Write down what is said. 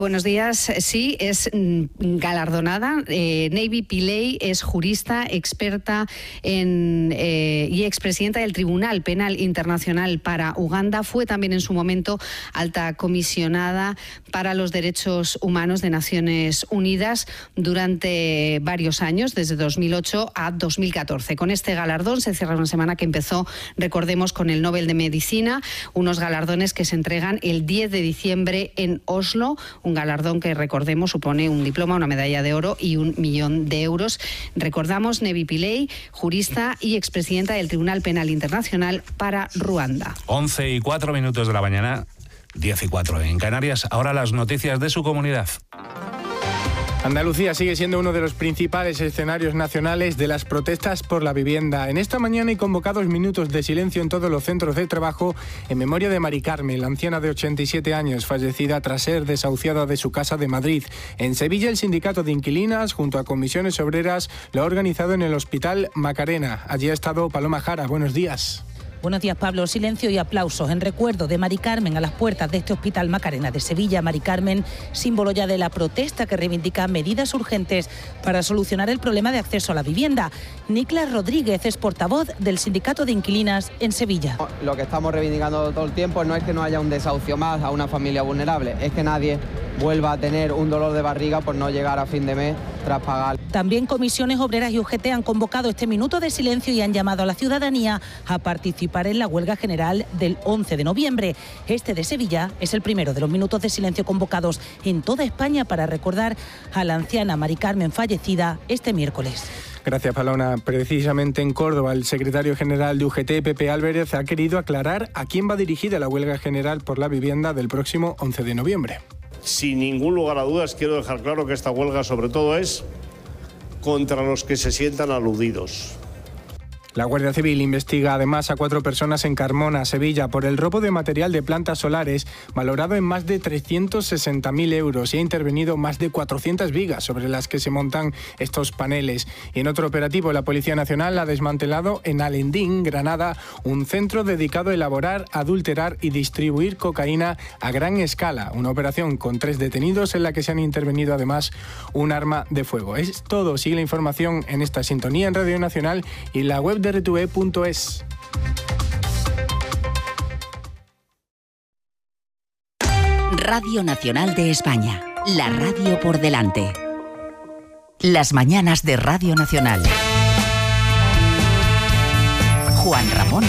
Buenos días. Sí, es galardonada. Navy Pillay es jurista, experta y expresidenta del Tribunal Penal Internacional para Uganda. Fue también en su momento alta comisionada para los derechos humanos de Naciones Unidas durante varios años, desde 2008 a 2014. Con este galardón se cierra una semana que empezó, recordemos, con el Nobel de Medicina, unos galardones que se entregan el 10 de diciembre en Oslo, un galardón que, recordemos, supone un diploma, una medalla de oro y 1 millón de euros. Recordamos, Navy Pillay, jurista y expresidenta del Tribunal Penal Internacional para Ruanda. 11:04 de la mañana, 10:04 en Canarias. Ahora las noticias de su comunidad. Andalucía sigue siendo uno de los principales escenarios nacionales de las protestas por la vivienda. En esta mañana hay convocados minutos de silencio en todos los centros de trabajo en memoria de Mari Carmen, la anciana de 87 años, fallecida tras ser desahuciada de su casa de Madrid. En Sevilla, el sindicato de inquilinas, junto a comisiones obreras, lo ha organizado en el Hospital Macarena. Allí ha estado Paloma Jara. Buenos días. Buenos días, Pablo. Silencio y aplausos en recuerdo de Mari Carmen a las puertas de este Hospital Macarena de Sevilla. Mari Carmen, símbolo ya de la protesta que reivindica medidas urgentes para solucionar el problema de acceso a la vivienda. Niklas Rodríguez es portavoz del Sindicato de Inquilinas en Sevilla. Lo que estamos reivindicando todo el tiempo no es que no haya un desahucio más a una familia vulnerable, es que nadie vuelva a tener un dolor de barriga por no llegar a fin de mes tras pagar. También comisiones obreras y UGT han convocado este minuto de silencio y han llamado a la ciudadanía a participar en la huelga general del 11 de noviembre. Este de Sevilla es el primero de los minutos de silencio convocados en toda España para recordar a la anciana Mari Carmen, fallecida este miércoles. Gracias, Paloma. Precisamente en Córdoba, el secretario general de UGT, Pepe Álvarez, ha querido aclarar a quién va dirigida la huelga general por la vivienda del próximo 11 de noviembre. Sin ningún lugar a dudas, quiero dejar claro que esta huelga sobre todo es contra los que se sientan aludidos. La Guardia Civil investiga además a 4 personas en Carmona, Sevilla, por el robo de material de plantas solares valorado en más de 360.000 euros y ha intervenido más de 400 vigas sobre las que se montan estos paneles. Y en otro operativo, la Policía Nacional ha desmantelado en Alendín, Granada, un centro dedicado a elaborar, adulterar y distribuir cocaína a gran escala. Una operación con 3 detenidos en la que se han intervenido además un arma de fuego. Es todo. Sigue la información en esta sintonía en Radio Nacional y la web de rtve.es. Radio Nacional de España, la radio por delante. Las mañanas de Radio Nacional. Juan Ramón